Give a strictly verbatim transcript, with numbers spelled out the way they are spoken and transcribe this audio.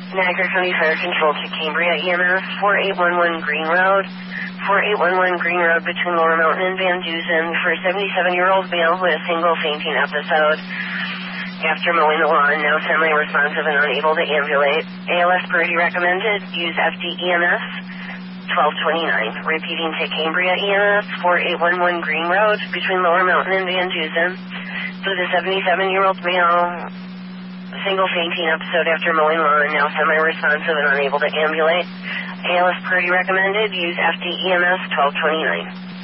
Niagara County Fire Control to Cambria E M S, four eight one one Green Road. four eight one one Green Road between Lower Mountain and Van Dusen for a seventy-seven-year-old male with a single fainting episode. After mowing the lawn, now semi-responsive and unable to ambulate. A L S priority recommended. Use F D E M S twelve twenty-nine. Repeating to Cambria E M S, four eight one one Green Road between Lower Mountain and Van Dusen for the seventy-seven-year-old male, single fainting episode after mowing lawn, now semi-responsive and unable to ambulate. A L S priority recommended. Use F D E M S twelve twenty-nine.